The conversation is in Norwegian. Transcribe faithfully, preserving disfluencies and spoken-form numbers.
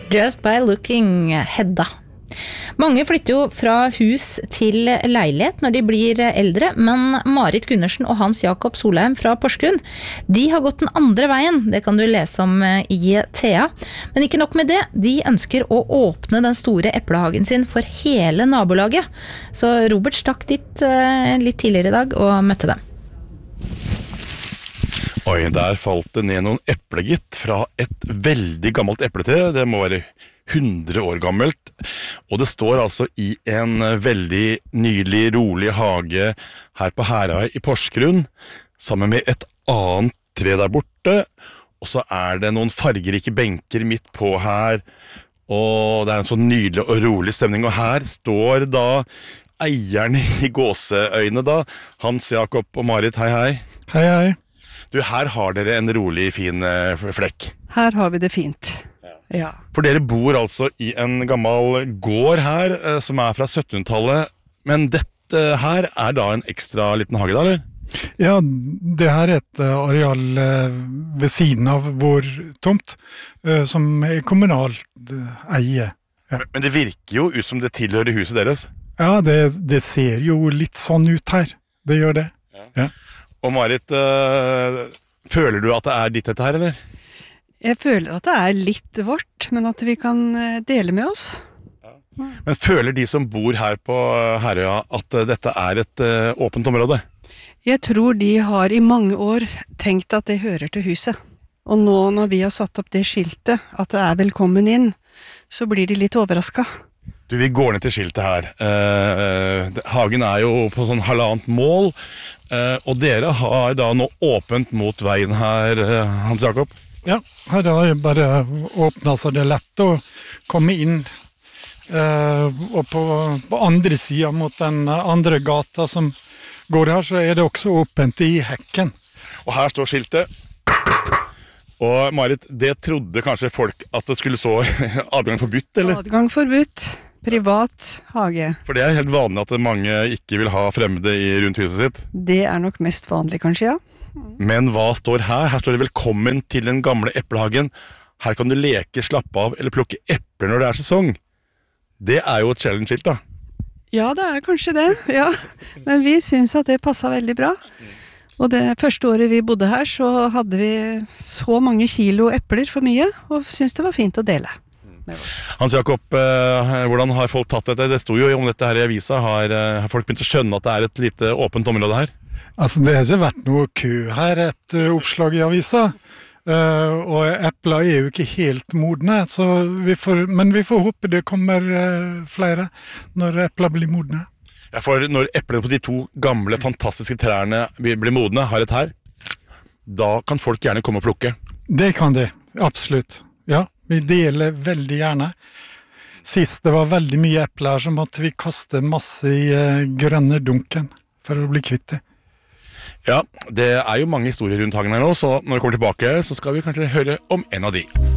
Just by looking, Hedda. Mange flytter jo fra hus til leilighet når de blir eldre, men Marit Gundersen og Hans Jakob Solheim fra Porsgrunn, de har gått den andre veien. Det kan du lese om i Thea. Men ikke nok med det, de ønsker å åpne den store eplehagen sin for hele nabolaget. Så Robert stakk dit litt tidligere i dag og møtte dem. Oi, der falt det ned noen eplegitt fra et veldig gammelt epletre. Det må være hundre år gammelt, og det står altså i en veldig nylig, rolig hage her på Herøy i Porsgrunn, sammen med et annet tre der borte, og så er det noen fargerike benker midt på her, og det er en sånn nydelig og rolig stemning, og her står da eierne i gåseøyne da, Hans Jakob og Marit, hei hei. Hei hei. Du, her har dere en rolig, fin flekk. Her har vi det fint. Ja. For dere bor altså i en gammel gård her, eh, som er fra syttenhundretallet, men dette her er da en ekstra liten hage da, eller? Ja, det her er et areal eh, ved siden av vår tomt, eh, som er kommunalt eh, eie. Ja. Men det virker jo ut som det tilhører huset deres. Ja, det, det ser jo litt sånn ut her. Det gjør det. Ja. Ja. Og Marit, eh, føler du at det er ditt dette her, eller? Jeg føler at det er litt vårt, men at vi kan dele med oss. Men føler de som bor her på Herøya at dette er et uh, åpent område? Jeg tror de har i mange år tenkt at det hører til huset. Og nå når vi har satt opp det skiltet, at det er velkommen inn, så blir de litt overrasket. Du, vi går ned til skiltet her. Uh, hagen er jo på sånn halvannet mål, uh, og dere har da nå åpent mot veien her, uh, Hans Jakob? Ja, her har jeg bare åpnet så det er lett å komme inn. Uh, og på, på andre siden mot den andre gata som går her, så er det også åpent i hekken. Og her står skiltet. Og Marit, det trodde kanskje folk at det skulle så adgang forbudt, eller? Adgang forbudt. Privat hage. For det er helt vanlig at mange ikke vil ha fremmede i rundt huset sitt. Det er nok mest vanlig, kanskje, ja. Men hva står her? Her står det velkommen til den gamle eplehagen. Her kan du leke, slappe av eller plukke epler når det er sesong. Det er jo et challenge-skilt da. Ja, det er kanskje det, ja. Men vi synes at det passet veldig bra. Og det første året vi bodde her, så hadde vi så mange kilo epler for mye, og synes det var fint å dele. Hans Jakob, eh, hvordan har folk tatt dette? Det sto jo om dette her i avisa. Har, har folk begynt å skjønne at det er et lite åpent område her? Altså, det har ikke vært noe kø her, et uh, oppslag i avisa. Uh, og epler er jo ikke helt modne, så vi får, men vi får håpe det kommer uh, flere når epler blir modne. Ja, for når eplene på de to gamle, fantastiske trærne blir modne, har et her, da kan folk gjerne komme og plukke. Det kan de, absolutt. Ja, vi deler veldig gjerne. Sist det var veldig mye epler, så måtte vi kaste masse i uh, grønne dunken for å bli kvitt det. Ja, det er jo mange historier rundt hagen her nå, så når vi kommer tilbake så skal vi kanskje høre om en av de.